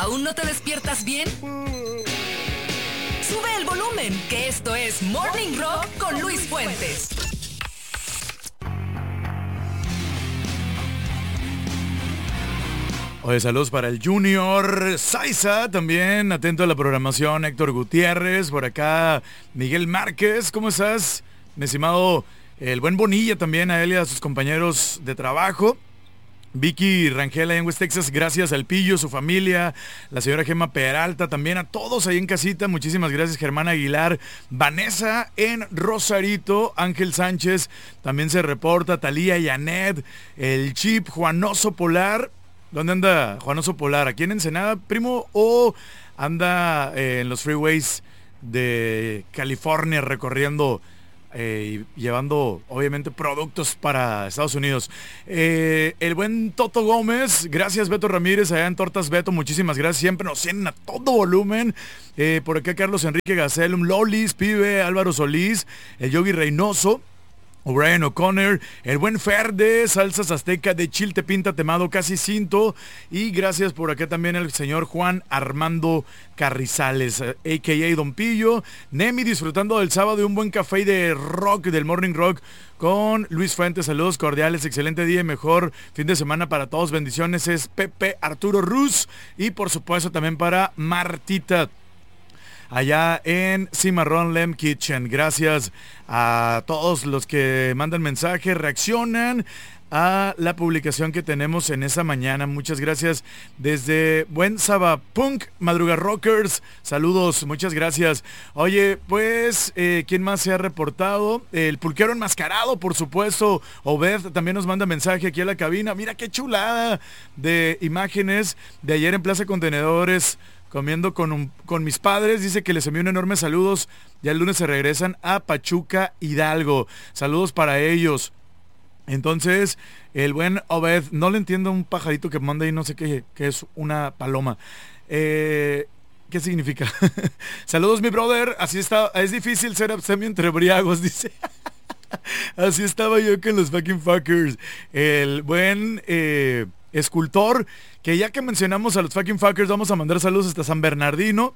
¿Aún no te despiertas bien? Sube el volumen, que esto es Morning Rock con Luis Fuentes. Oye, saludos para el Junior Saiza, también atento a la programación, Héctor Gutiérrez, por acá Miguel Márquez, ¿cómo estás? Mi estimado, el buen Bonilla también, a él y a sus compañeros de trabajo. Vicky Rangel en West Texas, gracias al Pillo, su familia, la señora Gemma Peralta, también a todos ahí en casita, muchísimas gracias. Germán Aguilar, Vanessa en Rosarito, Ángel Sánchez, también se reporta, Talía Yanet, el Chip, Juanoso Polar. ¿Dónde anda Juanoso Polar? ¿Aquí en Ensenada, primo? ¿O anda en los freeways de California recorriendo y llevando, obviamente, productos para Estados Unidos? El buen Toto Gómez, gracias Beto Ramírez, allá en Tortas Beto, muchísimas gracias, siempre nos tienen a todo volumen. Por acá Carlos Enrique Gacelum, Lolis, Pibe, Álvaro Solís, el Yogi Reynoso, O'Brien O'Connor, el buen Fer de Salsas Azteca de Chiltepinta Temado Casi Cinto, y gracias por acá también el señor Juan Armando Carrizales, a.k.a. Don Pillo. Nemi disfrutando del sábado de un buen café de rock, del Morning Rock con Luis Fuentes, saludos cordiales, excelente día y mejor fin de semana para todos, bendiciones, es Pepe Arturo Ruz, y por supuesto también para Martita allá en Cimarrón Lem Kitchen. Gracias a todos los que mandan mensajes, reaccionan a la publicación que tenemos en esa mañana. Muchas gracias desde Buen Sabapunk, Madruga Rockers. Saludos, muchas gracias. Oye, pues, ¿quién más se ha reportado? El Pulquero Enmascarado, por supuesto. Obed también nos manda mensaje aquí a la cabina. Mira qué chulada de imágenes de ayer en Plaza Contenedores, comiendo con mis padres. Dice que les envío un enorme saludos. Ya el lunes se regresan a Pachuca, Hidalgo. Saludos para ellos. Entonces, el buen Obed, no le entiendo a un pajarito que manda ahí, no sé qué es una paloma. ¿Qué significa? Saludos, mi brother. Así está, es difícil ser abstemio entre briagos, dice. Así estaba yo con los fucking fuckers. El buen escultor, que ya que mencionamos a los fucking fuckers, vamos a mandar saludos hasta San Bernardino,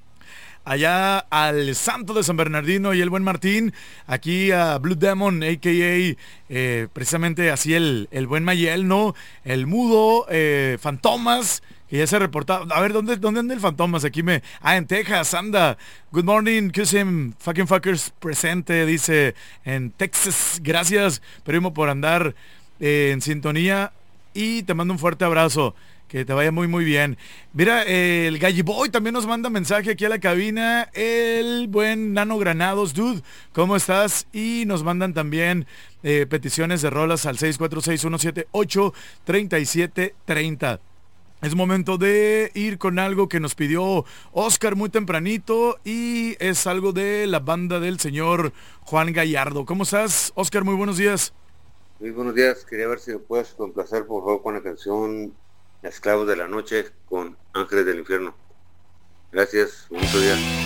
allá al santo de San Bernardino, y el buen Martín, aquí a Blue Demon, a.k.a. Precisamente así el buen Mayel, ¿no? El mudo, Fantomas, que ya se reportaba. A ver, ¿dónde anda el Fantomas? Aquí en Texas, anda. Good morning, Kusim, fucking fuckers presente, dice, en Texas. Gracias, primo, por andar en sintonía, y te mando un fuerte abrazo. Que te vaya muy muy bien. Mira, el Galliboy también nos manda mensaje aquí a la cabina. El buen Nano Granados, dude, ¿cómo estás? Y nos mandan también peticiones de rolas al 646-178-3730. Es momento de ir con algo que nos pidió Oscar muy tempranito, y es algo de la banda del señor Juan Gallardo. ¿Cómo estás, Oscar? Muy buenos días. Muy buenos días. Quería ver si me puedes complacer, por favor, con la canción Esclavos de la Noche con Ángeles del Infierno. Gracias, bonito día.